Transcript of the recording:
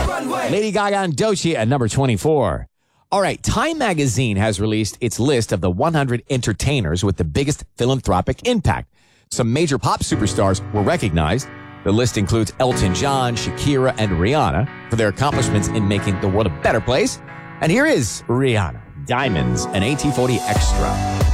Lady Gaga and Doechii at number 24. All right, Time Magazine has released its list of the 100 entertainers with the biggest philanthropic impact. Some major pop superstars were recognized. The list includes Elton John, Shakira, and Rihanna for their accomplishments in making the world a better place. And here is Rihanna, Diamonds, and AT40 Extra.